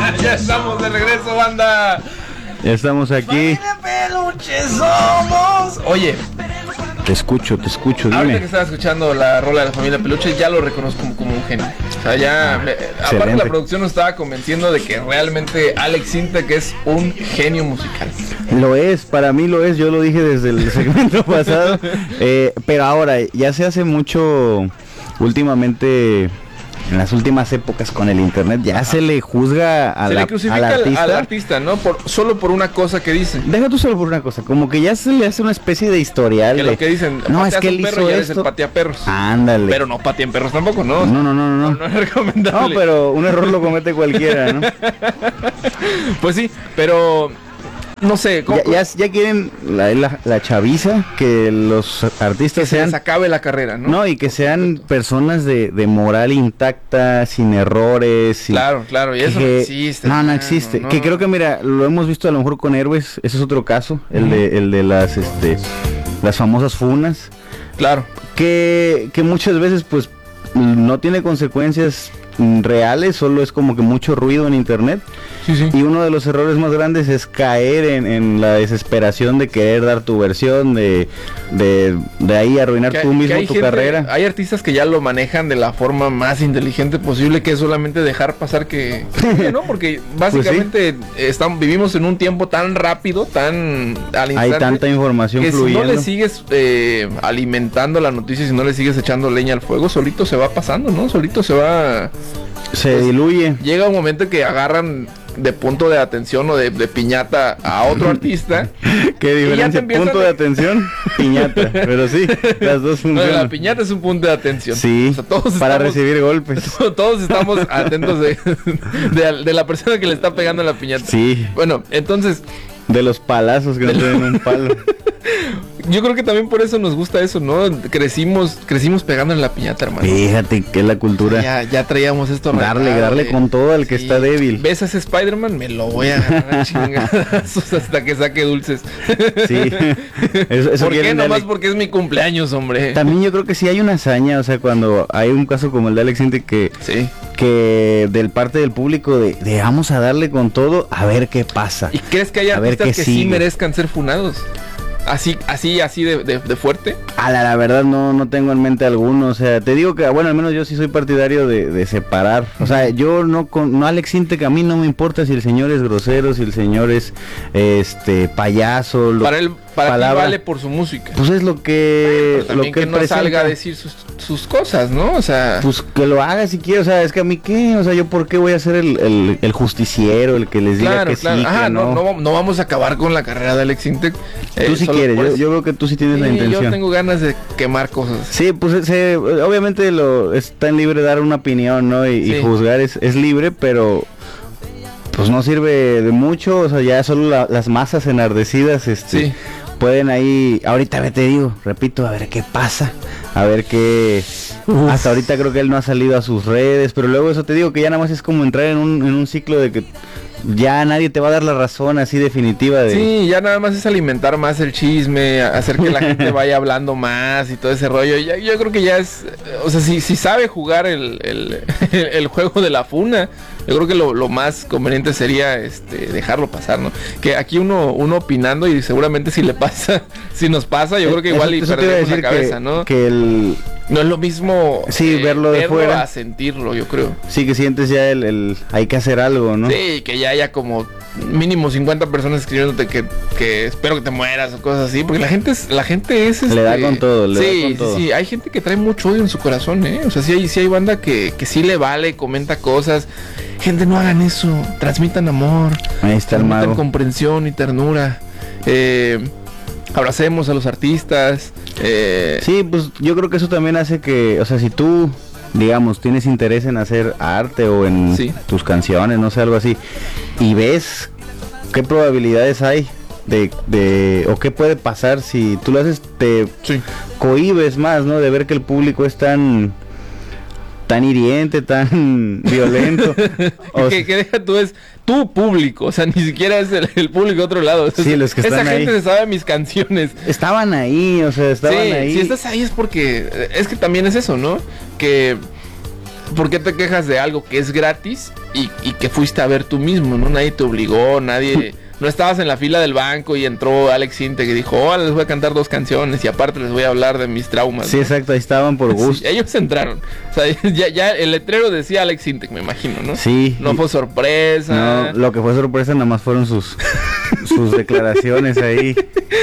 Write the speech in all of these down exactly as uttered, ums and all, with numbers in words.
Ya estamos de regreso, banda. Ya estamos aquí. Familia Peluche somos. Oye, te escucho, te escucho, dime. Ahorita que estaba escuchando la rola de la Familia Peluche, ya lo reconozco como, como un genio. O sea, ya, me, aparte la producción nos estaba convenciendo de que realmente Alex Intec es un genio musical. Lo es, para mí lo es, yo lo dije desde el segmento pasado. Eh, pero ahora, ya se hace mucho últimamente. En las últimas épocas con el internet ya Ajá. se le juzga a se la, le crucifica al artista. al artista, ¿no? Por, solo por una cosa que dice. Deja tú solo por una cosa, como que ya se le hace una especie de historial. Que de, lo que dicen, no, es que él hizo esto. El patea perros. Ándale. Pero no pateen perros tampoco, ¿no? No, no, no, no. No, no es recomendable. No, pero un error lo comete cualquiera, ¿no? Pues sí, pero... No sé, ¿cómo? Ya, ya, ya quieren la, la, la chaviza, que los artistas que sean... se les acabe la carrera, ¿no? No, y que sean personas de, de moral intacta, sin errores. Claro, claro, y eso que, no existe. No, no existe. No, no. Que creo que, mira, lo hemos visto a lo mejor con Héroes, ese es otro caso, el de, el de las, este, las famosas funas. Claro. Que, que muchas veces, pues, no tiene consecuencias reales, solo es como que mucho ruido en internet. Sí, sí. Y uno de los errores más grandes es caer en, en la desesperación de querer dar tu versión, de, de, de ahí arruinar que, tú mismo tu gente, carrera. Hay artistas que ya lo manejan de la forma más inteligente posible, que es solamente dejar pasar que... ¿no? Porque básicamente pues sí. estamos, vivimos en un tiempo tan rápido, tan al instante, hay tanta información que fluyendo. si no le sigues eh, alimentando la noticia, si no le sigues echando leña al fuego, solito se va pasando, ¿no? Solito se va... Se pues, diluye. Llega un momento que agarran de punto de atención o de, de piñata a otro artista. ¿Qué diferencia? Punto de atención, piñata. Pero sí, las dos funcionan. No, la piñata es un punto de atención. Sí, o sea, todos para estamos, recibir golpes. Todos estamos atentos de, de, de la persona que le está pegando a la piñata. Sí. Bueno, entonces... De los palazos que no tienen un palo. Yo creo que también por eso nos gusta eso, ¿no? Crecimos, crecimos pegando en la piñata, hermano. Fíjate que es la cultura. Ya, ya traíamos esto. Darle, arreglado, darle eh. con todo al que sí. está débil. ¿Ves a ese Spider-Man? Me lo voy a agarrar a chingazos hasta que saque dulces. Sí. Eso, eso ¿Por qué? Nomás Alex... porque es mi cumpleaños, hombre. También yo creo que sí hay una hazaña, o sea, cuando hay un caso como el de Alex Intec que... Sí. Que del parte del público de, de vamos a darle con todo a ver qué pasa. ¿Y crees que hay artistas que sigue. sí merezcan ser funados? Así, así, así de, de, de fuerte. A la, la verdad no, no tengo en mente alguno. O sea, te digo que, bueno, al menos yo sí soy partidario de, de separar. O sea, yo no con no Alex Intec, a mí no me importa si el señor es grosero, si el señor es este payaso. Lo, para él, para ti vale por su música. Pues es lo que, bueno, también lo que, que no presenta. salga a decir sus, sus cosas, ¿no? O sea, pues que lo haga si quiere. O sea, es que a mí qué, o sea, yo por qué voy a ser el, el, el justiciero, el que les diga claro, que claro. sí, Ajá, que no. no. No, no vamos a acabar con la carrera de Alex Intec. Eh, tú sí quieres, yo, yo veo que tú sí tienes sí, la intención. Yo tengo ganas de quemar cosas. Sí, pues se, obviamente lo está en libre de dar una opinión, ¿no? Y, sí. y juzgar es, es libre, pero pues no sirve de mucho, o sea, ya solo la, las masas enardecidas, este, sí. pueden ahí, ahorita te digo, repito, a ver qué pasa, a ver qué, Uf. hasta ahorita creo que él no ha salido a sus redes, pero luego eso te digo que ya nada más es como entrar en un, en un ciclo de que ya nadie te va a dar la razón así definitiva de... Sí, ya nada más es alimentar más el chisme, hacer que la gente vaya hablando más y todo ese rollo. Ya, yo creo que ya es... O sea, si, si sabe jugar el, el, el juego de la funa, yo creo que lo, lo más conveniente sería este dejarlo pasar, ¿no? Que aquí uno uno opinando y seguramente si le pasa, si nos pasa, yo creo que igual eso, y perdemos la cabeza, que, ¿no? Que el... No es lo mismo sí, eh, verlo de verlo fuera a sentirlo, yo creo. Sí, que sientes ya el, el hay que hacer algo, ¿no? Sí, que ya haya como mínimo cincuenta personas escribiéndote que, que espero que te mueras o cosas así, porque la gente es la gente es este, le da con todo, le sí, da con todo. Sí, sí, hay gente que trae mucho odio en su corazón, ¿eh? O sea, sí hay sí hay banda que que sí le vale, comenta cosas. Gente, no hagan eso, transmitan amor, ahí está el mago. Comprensión y ternura. Eh Abracemos a los artistas. Eh... Sí, pues yo creo que eso también hace que, o sea, si tú, digamos, tienes interés en hacer arte o en sí. tus canciones, no sé, algo así, y ves qué probabilidades hay de, de, o qué puede pasar si tú lo haces, te sí. cohibes más, ¿no? De ver que el público es tan... tan hiriente, tan violento. O que, que deja tú es tu público, o sea, ni siquiera es el, el público de otro lado. Sí, es, los que esa están gente ahí. se sabe mis canciones. Estaban ahí, o sea, estaban sí, ahí. Si estás ahí es porque, es que también es eso, ¿no? Que ¿por qué te quejas de algo que es gratis y, y que fuiste a ver tú mismo, ¿no? Nadie te obligó, nadie... No estabas en la fila del banco y entró Alex Intec que dijo, oh, les voy a cantar dos canciones y aparte les voy a hablar de mis traumas. Sí, ¿no? Exacto, ahí estaban por gusto. Sí, ellos entraron. O sea, ya, ya el letrero decía Alex Intec, me imagino, ¿no? Sí. No fue sorpresa. No, lo que fue sorpresa nada más fueron sus, sus declaraciones ahí.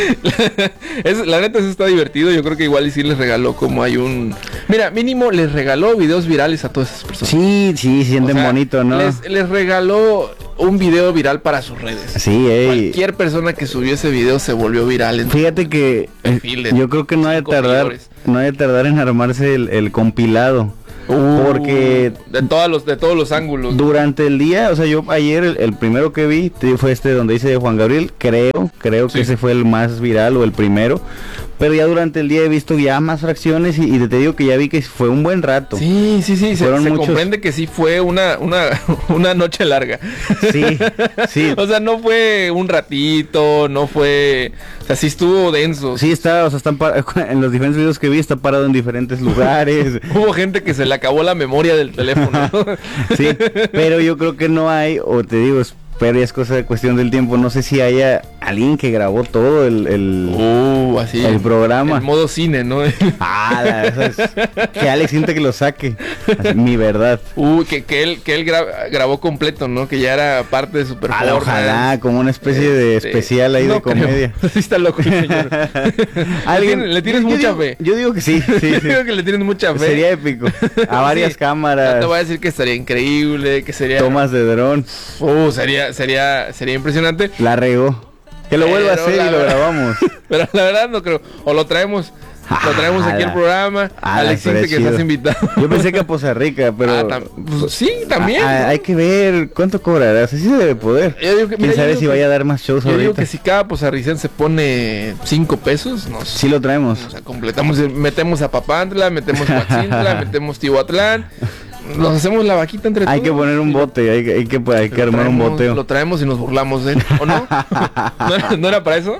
Es, la neta eso está divertido. Yo creo que igual y sí les regaló como hay un... Mira, mínimo les regaló videos virales a todas esas personas. Sí, sí, sienten o sea, bonito, ¿no? Les, les regaló un video viral para sus redes. Sí, ey. Cualquier persona que subió ese video se volvió viral. En Fíjate que perfiles, yo creo que no ha de tardar, seguidores. no ha de tardar en armarse el, el compilado. Uh, porque de todos los de todos los ángulos durante el día, o sea, yo ayer el, el primero que vi fue este donde dice Juan Gabriel, creo, creo sí. que ese fue el más viral o el primero, pero ya durante el día he visto ya más fracciones y, y te digo que ya vi que fue un buen rato. Sí, sí, sí, se, se muchos... comprende que sí fue una una una noche larga. Sí, sí. O sea, no fue un ratito, no fue, o sea, sí estuvo denso. Sí, está, o sea, están par... en los diferentes videos que vi está parado en diferentes lugares. Hubo gente que se le acabó la memoria del teléfono, ¿no? Sí, pero yo creo que no hay, o te digo, pero ya es cosa de cuestión del tiempo, no sé si haya alguien que grabó todo el el, uh, así, el programa. El modo cine, ¿no? Ah, la, es, que Alex siente que lo saque, así, mi verdad. Uh, que, que él, que él gra grabó completo, ¿no? Que ya era parte de su performance. Ah, ojalá, como una especie eh, de especial ahí no de comedia. Sí está loco el señor. ¿Alguien, le tienes yo, mucha yo fe? Digo, yo digo que sí, sí, sí. Yo digo que le tienes mucha fe. Sería épico. A varias sí, cámaras. No te voy a decir que estaría increíble, que sería... Tomas de dron. Uh, sería, sería, sería impresionante. La regó. Que lo vuelva a hacer y lo verdad, grabamos. Pero la verdad no creo. O lo traemos... Lo traemos aquí al programa. Alex Intec, que estás invitado. Yo pensé que a Poza Rica, pero... Ah, pues, sí, también. A, a, hay que ver cuánto cobrarás. Así se debe poder. Yo digo que, ¿Quién mira, sabe si que, vaya a dar más shows yo ahorita? Yo digo que si cada pozarricense pone cinco pesos, nos... Sí lo traemos. O sea, completamos, metemos a Papantla, metemos Coatzintla, metemos Tihuatlán. Nos hacemos la vaquita entre todos. Hay que poner un bote, hay que, hay que, hay que armar traemos, un boteo. Lo traemos y nos burlamos de él, ¿o no? ¿No era, ¿no era para eso?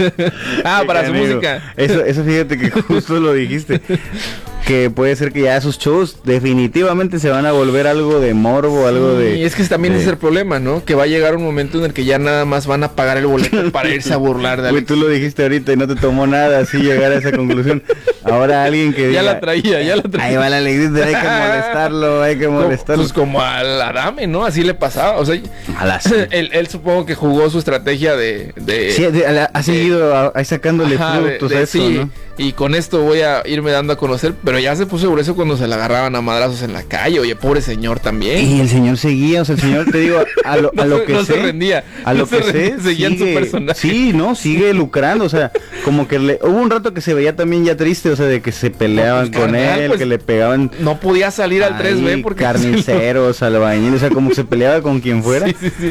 Ah, para su música. Eso, eso fíjate que justo lo dijiste. Que puede ser que ya sus shows definitivamente se van a volver algo de morbo, sí, algo de... Y es que también de... es el problema, ¿no? Que va a llegar un momento en el que ya nada más van a pagar el boleto para irse a burlar de Alex. Uy, tú lo dijiste ahorita y no te tomó nada así llegar a esa conclusión. Ahora alguien que diga... Ya la traía, ya la traía. Ahí va la alegría, hay que molestarlo, hay que molestarlo. Pues como al Adame, ¿no? Así le pasaba, o sea... A la... él, él supongo que jugó su estrategia de... de sí, de, ha de, seguido ahí sacándole ajá, frutos de, de, a eso, sí, ¿no? Y con esto voy a irme dando a conocer, pero ya se puso grueso cuando se la agarraban a madrazos en la calle. Oye, pobre señor también. Y el señor seguía, o sea, el señor, te digo, a lo, no a lo se, que no sé, se rendía, a lo no que se rendía, sé, seguía en su personaje. Sí, no, sigue lucrando, o sea, como que le, hubo un rato que se veía también ya triste, o sea, de que se peleaban no, pues, con carnal, él, pues, que le pegaban. No podía salir al tres B porque carniceros, albañiles, o sea, como que se peleaba con quien fuera. Sí, sí, sí.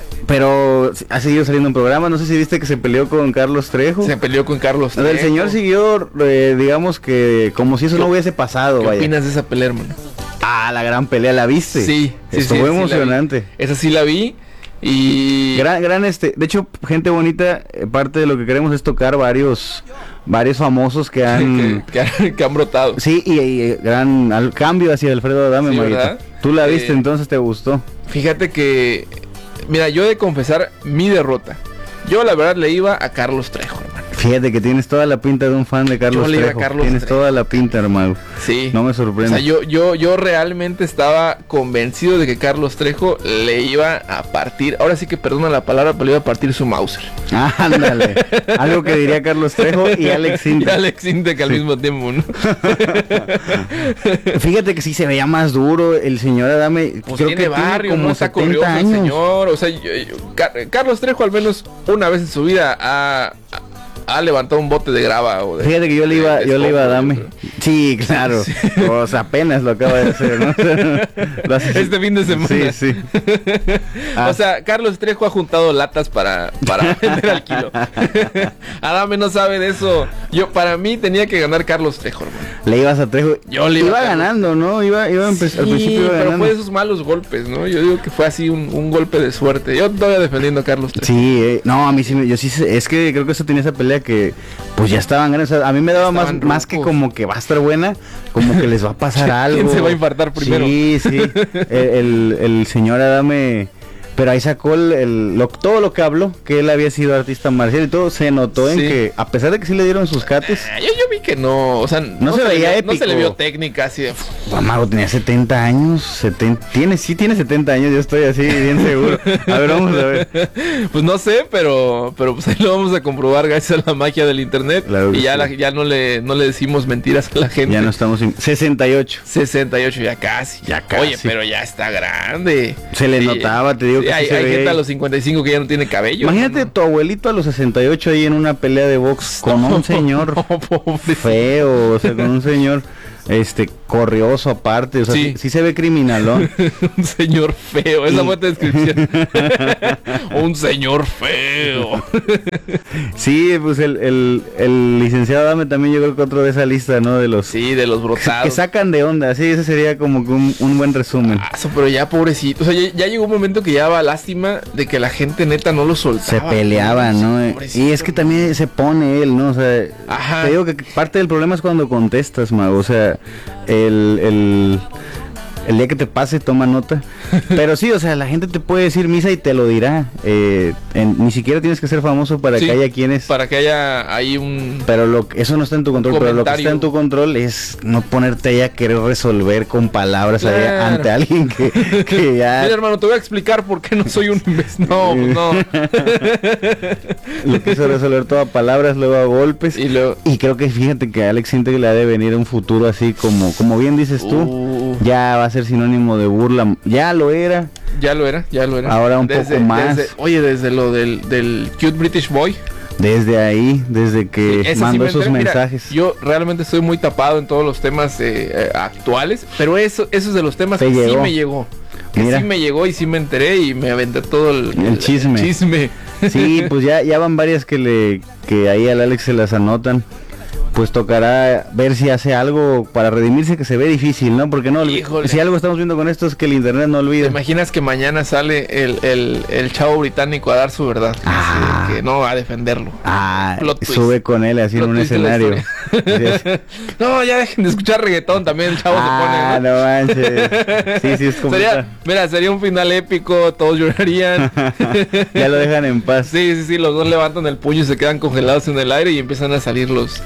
Pero ha seguido saliendo un programa, no sé si viste que se peleó con Carlos Trejo. Se peleó con Carlos Trejo. El señor siguió, eh, digamos que como si eso no hubiese pasado, ¿Qué vaya. opinas de esa pelea, hermano? Ah, la gran pelea, ¿la viste? Sí, sí, estuvo sí, emocionante. Sí esa sí la vi. Y gran, gran este, de hecho, gente bonita, eh, parte de lo que queremos es tocar varios, varios famosos que han, que, que, que han brotado. Sí, y, y gran al cambio hacia Alfredo Adame, sí, Maguita. Tú la viste, eh, entonces te gustó. Fíjate que, mira, yo he de confesar mi derrota. Yo la verdad le iba a Carlos Trejo, hermano. Fíjate que tienes toda la pinta de un fan de Carlos yo le iba Trejo. A Carlos tienes Trejo. Toda la pinta, hermano. Sí. No me sorprende. O sea, yo, yo, yo realmente estaba convencido de que Carlos Trejo le iba a partir. Ahora sí que perdona la palabra, pero le iba a partir su Mauser. Ah, ándale. Algo que diría Carlos Trejo y Alex Intec. Y Alex Intec al sí. mismo tiempo, ¿no? Fíjate que sí se veía más duro el señor Adame. Pues creo tiene que barrio, tiene como no está corrió el señor. O sea, yo, yo, Car Carlos Trejo al menos una vez en su vida ha... ha levantado un bote de grava o de, fíjate que yo le iba, yo le iba a Adame. Sí, claro. Sí. O sea, apenas lo acaba de hacer, ¿no? Este fin de semana. Sí, sí. Ah. O sea, Carlos Trejo ha juntado latas para, para vender al kilo. Adame no sabe de eso. Yo, para mí, tenía que ganar Carlos Trejo, hermano. Le ibas a Trejo. Yo le iba, iba ganando, ¿no? Iba, iba sí, al principio iba pero ganando. Fue de esos malos golpes, ¿no? Yo digo que fue así un, un golpe de suerte. Yo todavía defendiendo a Carlos Trejo. Sí, eh, no, a mí sí, yo sí, es que creo que eso tenía esa pelea pantalla que pues ya estaban grandes. O sea, a mí me daba más, más que como que va a estar buena, como que les va a pasar algo. ¿Quién se va a infartar primero? Sí, sí. el, el, el señor Adame... Pero ahí sacó el, el, lo, todo lo que habló, que él había sido artista marcial y todo, se notó sí. en que, a pesar de que sí le dieron sus cates... Nah, yo, yo vi que no, o sea, no, no se, se veía le, épico. No se le vio técnica así de... Mago, tenía setenta años, setenta, tiene, sí tiene setenta años, yo estoy así bien seguro. A ver, vamos a ver. Pues no sé, pero pero pues ahí lo vamos a comprobar gracias a la magia del internet. Claro y ya, sí. la, ya no le no le decimos mentiras a la gente. Ya no estamos... En... sesenta y ocho. sesenta y ocho, ya casi. Ya casi. Oye, pero ya está grande. Se le sí. notaba, te digo sí, que hay, sí hay se gente ve. a los cincuenta y cinco que ya no tiene cabello. Imagínate ¿no? tu abuelito a los sesenta y ocho ahí en una pelea de box con no, un señor no, feo, o sea, con un señor este corrioso aparte, o sea, sí, sí, sí se ve criminalón. Un señor feo, esa fue tu descripción. Un señor feo. Sí, pues el, el, el licenciado Adame también yo creo que otro de esa lista, ¿no? De los sí, de los brotados. Que sacan de onda, sí, ese sería como que un, un buen resumen. Ah, eso, pero ya pobrecito, o sea, ya, ya llegó un momento que ya daba lástima de que la gente neta no lo soltaba. Se peleaba, ¿no? Y es que también se pone él, ¿no? O sea, ajá. Te digo que parte del problema es cuando contestas, Mago, o sea, el, el, el día que te pase toma nota. Pero sí, o sea, la gente te puede decir misa y te lo dirá. Eh, en, ni siquiera tienes que ser famoso para sí, que haya quienes... Para que haya ahí un... Pero lo, eso no está en tu control, pero lo que está en tu control es no ponerte ahí a querer resolver con palabras claro. ahí, ante alguien que, que ya... Mira, hermano, te voy a explicar por qué no soy un... No, pues no. Lo quiso resolver todo a palabras, luego a golpes. Y, luego... y creo que fíjate que a Alex siente que le ha de venir un futuro así como, como bien dices tú. Uh. Ya va a ser sinónimo de burla. Ya lo era. Ya lo era, ya lo era. Ahora un desde, poco más. Desde, oye, desde lo del, del Cute British Boy. Desde ahí, desde que sí, mandó sí esos enteré. mensajes. Mira, yo realmente estoy muy tapado en todos los temas eh, eh, actuales, pero eso, esos de los temas Te que llegó. sí me llegó. Que Mira. sí me llegó y sí me enteré y me aventé todo el, el, el chisme. El chisme. Sí, pues ya, ya van varias que le que ahí al Alex se las anotan. Pues tocará ver si hace algo para redimirse, que se ve difícil, ¿no? Porque no, Híjole. si algo estamos viendo con esto es que el internet no olvida. ¿Te imaginas que mañana sale el, el, el chavo británico a dar su verdad? Ah. Así que no, a defenderlo. Ah, sube con él así Plot en un escenario. No, ya dejen de escuchar reggaetón, también el chavo ah, se pone. ¿no? no manches. Sí, sí, es como... Sería, mira, sería un final épico, todos llorarían. Ya lo dejan en paz. Sí, sí, sí, los dos levantan el puño y se quedan congelados en el aire y empiezan a salir los...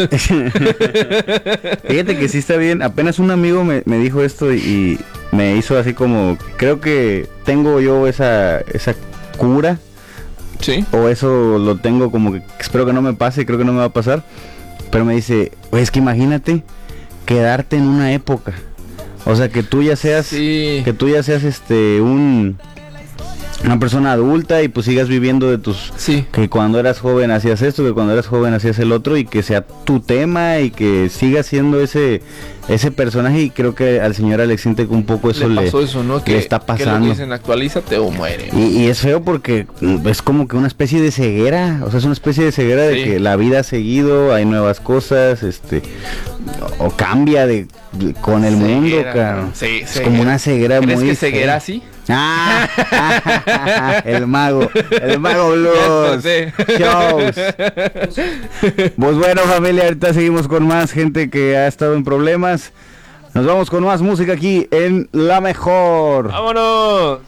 Fíjate que sí está bien. Apenas un amigo me, me dijo esto y, y me hizo así como, creo que tengo yo esa esa cura. Sí. O eso lo tengo como que espero que no me pase, creo que no me va a pasar. Pero me dice, es que imagínate quedarte en una época. O sea, que tú ya seas sí. que tú ya seas este un una persona adulta y pues sigas viviendo de tus... Sí. Que cuando eras joven hacías esto, que cuando eras joven hacías el otro y que sea tu tema y que sigas siendo ese ese personaje y creo que al señor Alex Intec un poco eso le, pasó eso, ¿no? le que, está pasando. Que lo dicen actualízate o muere. Y, y es feo porque es como que una especie de ceguera, o sea, es una especie de ceguera de sí. que la vida ha seguido, hay nuevas cosas, este... o cambia de, de con el ceguera, mundo, cara. Sí, es ceguera. Como una ceguera ¿Crees muy que ceguera así? Ah, el mago, el mago Blues Shows. Pues bueno, familia, ahorita seguimos con más gente que ha estado en problemas. Nos vamos con más música aquí en La Mejor. ¡Vámonos!